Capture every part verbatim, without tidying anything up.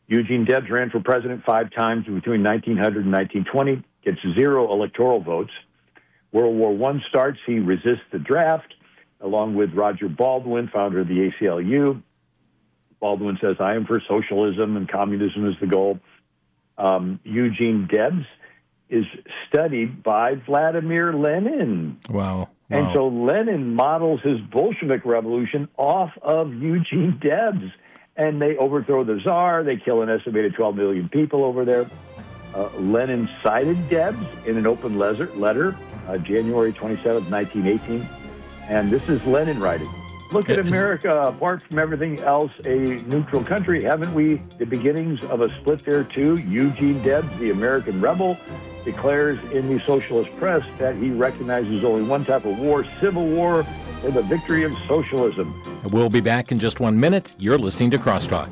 Eugene Debs ran for president five times between nineteen hundred and nineteen twenty, gets zero electoral votes. World War One starts. He resists the draft, along with Roger Baldwin, founder of the A C L U. Baldwin says, I am for socialism and communism is the goal. Um, Eugene Debs is studied by Vladimir Lenin. Wow. And wow. so Lenin models his Bolshevik revolution off of Eugene Debs. And they overthrow the Tsar. They kill an estimated twelve million people over there. Uh, Lenin cited Debs in an open letter, letter uh, January twenty-seventh, nineteen eighteen. And this is Lenin writing. Look at America, apart from everything else, a neutral country. Haven't we the beginnings of a split there, too? Eugene Debs, the American rebel, declares in the socialist press that he recognizes only one type of war, civil war, for the victory of socialism. We'll be back in just one minute. You're listening to Crosstalk.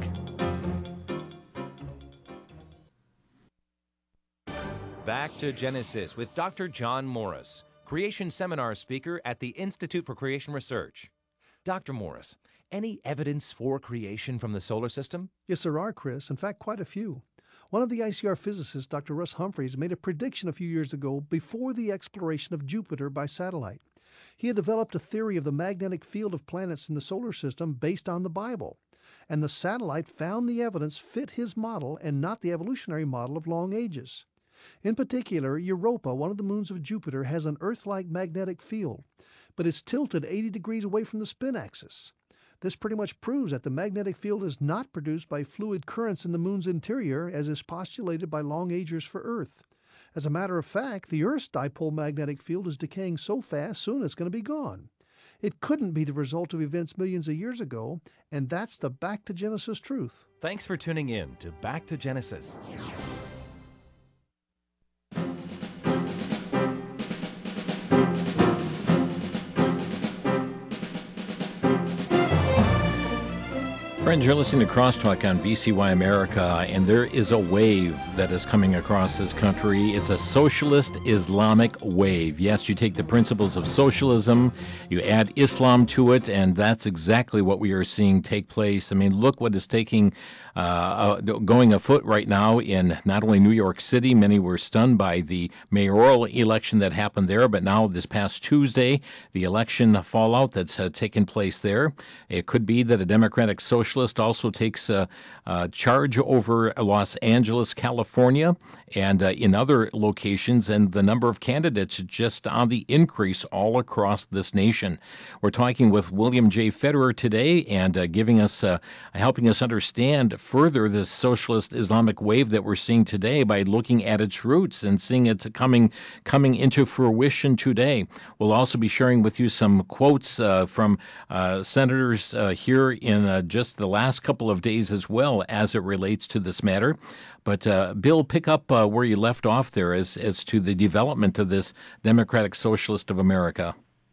Back to Genesis with Doctor John Morris, Creation Seminar speaker at the Institute for Creation Research. Doctor Morris, any evidence for creation from the solar system? Yes, there are, Chris. In fact, quite a few. One of the I C R physicists, Doctor Russ Humphreys, made a prediction a few years ago before the exploration of Jupiter by satellite. He had developed a theory of the magnetic field of planets in the solar system based on the Bible. And the satellite found the evidence fit his model and not the evolutionary model of long ages. In particular, Europa, one of the moons of Jupiter, has an Earth-like magnetic field, but it's tilted eighty degrees away from the spin axis. This pretty much proves that the magnetic field is not produced by fluid currents in the moon's interior, as is postulated by long-agers for Earth. As a matter of fact, the Earth's dipole magnetic field is decaying so fast, soon it's going to be gone. It couldn't be the result of events millions of years ago, and that's the Back to Genesis truth. Thanks for tuning in to Back to Genesis. Friends, you're listening to Crosstalk on V C Y America, and there is a wave that is coming across this country. It's a socialist Islamic wave. Yes, you take the principles of socialism, you add Islam to it, and that's exactly what we are seeing take place. I mean, look what is taking, uh, uh, going afoot right now in not only New York City. Many were stunned by the mayoral election that happened there, but now this past Tuesday, the election fallout that's uh, taken place there. It could be that a Democratic socialist also takes uh, uh, charge over Los Angeles, California, and uh, in other locations, and the number of candidates just on the increase all across this nation. We're talking with William J. Federer today and uh, giving us, uh, helping us understand further this socialist Islamic wave that we're seeing today by looking at its roots and seeing it coming coming into fruition today. We'll also be sharing with you some quotes uh, from uh, senators uh, here in uh, just the last couple of days as well as it relates to this matter. But, uh, Bill, pick up uh, where you left off there as, as to the development of this Democratic Socialist of America.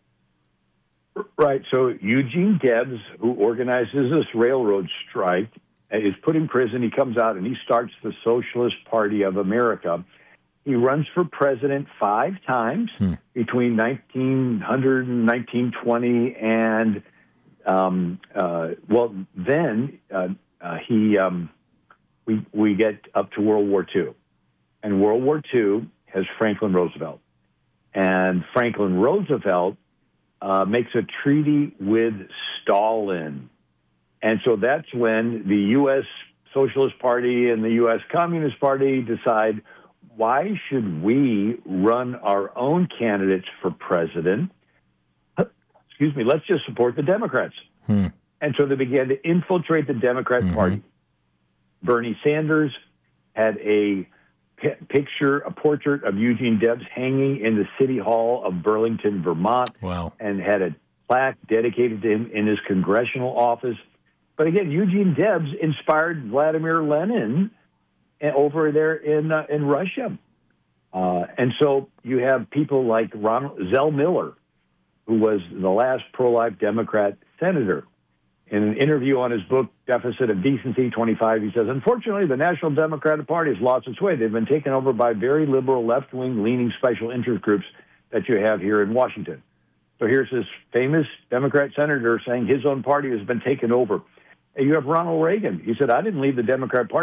Right. So Eugene Debs, who organizes this railroad strike, is put in prison. He comes out and he starts the Socialist Party of America. He runs for president five times hmm. between nineteen hundred and nineteen twenty and Um, uh, well, then uh, uh, he um, we we get up to World War Two, and World War Two has Franklin Roosevelt, and Franklin Roosevelt uh, makes a treaty with Stalin, and so that's when the U S Socialist Party and the U S Communist Party decide, why should we run our own candidates for president? Excuse me, let's just support the Democrats. Hmm. And so they began to infiltrate the Democrat mm-hmm. Party. Bernie Sanders had a p- picture, a portrait of Eugene Debs hanging in the City Hall of Burlington, Vermont, wow. and had a plaque dedicated to him in his congressional office. But again, Eugene Debs inspired Vladimir Lenin over there in uh, in Russia. Uh, and so you have people like Ronald Zell Miller, who was the last pro-life Democrat senator. In an interview on his book, Deficit of Decency, twenty-five, he says, unfortunately, the National Democratic Party has lost its way. They've been taken over by very liberal, left-wing, leaning special interest groups that you have here in Washington. So here's this famous Democrat senator saying his own party has been taken over. And you have Ronald Reagan. He said, I didn't leave the Democrat Party.